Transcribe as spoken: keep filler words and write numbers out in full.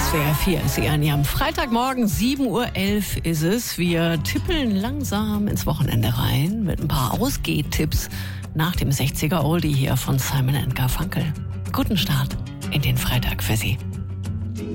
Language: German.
S W R vier ist sie an ihrem Freitagmorgen, sieben Uhr elf ist es. Wir tippeln langsam ins Wochenende rein mit ein paar Ausgehtipps nach dem sechziger Oldie hier von Simon and Garfunkel. Guten Start in den Freitag für Sie.